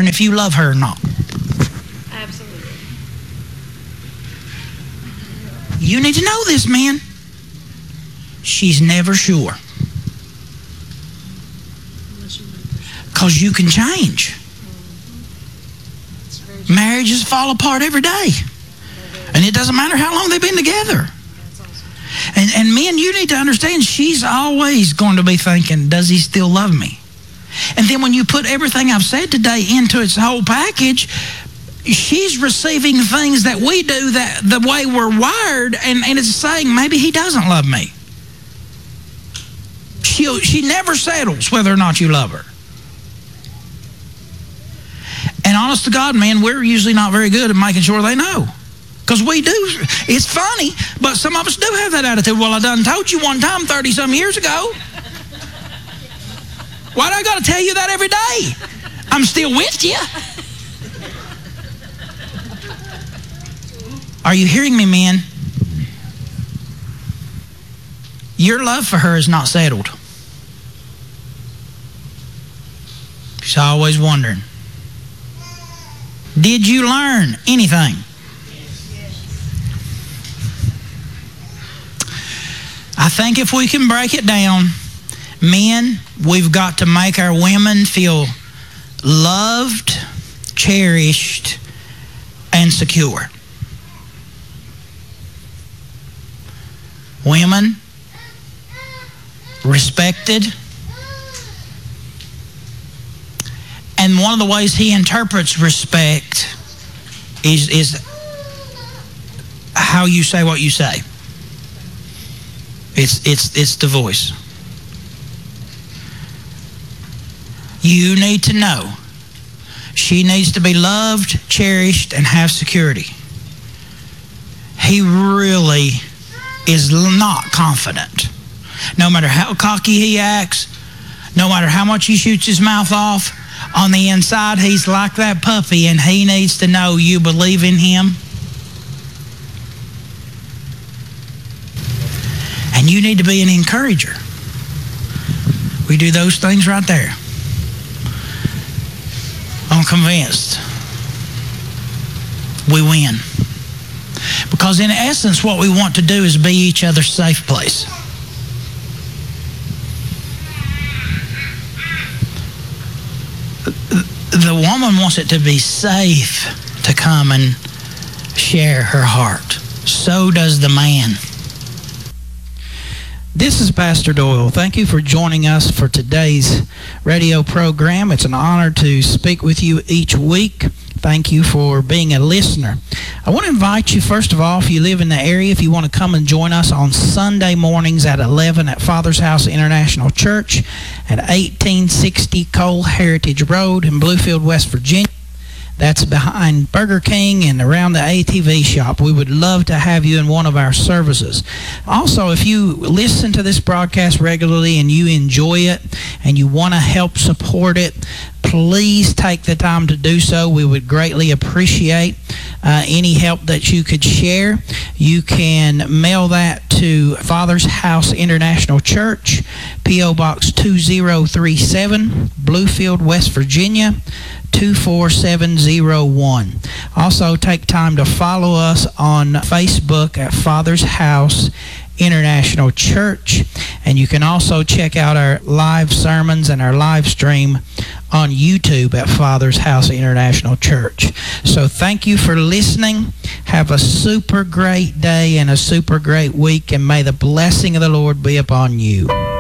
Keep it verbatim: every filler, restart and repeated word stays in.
wondering if you love her or not. Absolutely. You need to know this, man. She's never sure. Because you can change. Marriages fall apart every day. And it doesn't matter how long they've been together. And, and men, you need to understand, she's always going to be thinking, does he still love me? And then when you put everything I've said today into its whole package, she's receiving things that we do that the way we're wired, and, and it's saying, maybe he doesn't love me. She, she never settles whether or not you love her. And honest to God, man, we're usually not very good at making sure they know. Because we do. It's funny, but some of us do have that attitude. Well, I done told you one time thirty-some years ago. Why do I got to tell you that every day? I'm still with you. Are you hearing me, men? Your love for her is not settled. She's always wondering. Did you learn anything? I think if we can break it down, men, we've got to make our women feel loved, cherished, and secure. Women, respected. And one of the ways he interprets respect is, is how you say what you say. It's, it's, it's the voice. You need to know she needs to be loved, cherished, and have security. He really is not confident. No matter how cocky he acts, no matter how much he shoots his mouth off, on the inside he's like that puppy, and he needs to know you believe in him. And you need to be an encourager. We do those things right there. I'm convinced we win. Because in essence, what we want to do is be each other's safe place. The woman wants it to be safe to come and share her heart. So does the man. This is Pastor Doyle. Thank you for joining us for today's radio program. It's an honor to speak with you each week. Thank you for being a listener. I want to invite you, first of all, if you live in the area, if you want to come and join us on Sunday mornings at eleven at Father's House International Church at eighteen sixty Cole Heritage Road in Bluefield, West Virginia. That's behind Burger King and around the A T V shop. We would love to have you in one of our services. Also, if you listen to this broadcast regularly and you enjoy it and you want to help support it, please take the time to do so. We would greatly appreciate uh, any help that you could share. You can mail that to Father's House International Church, P O Box two zero three seven, Bluefield, West Virginia, two four seven zero one. Also, take time to follow us on Facebook at Father's House International Church, and you can also check out our live sermons and our live stream on YouTube at Father's House International Church. So thank you for listening. Have a super great day and a super great week, and may the blessing of the Lord be upon you.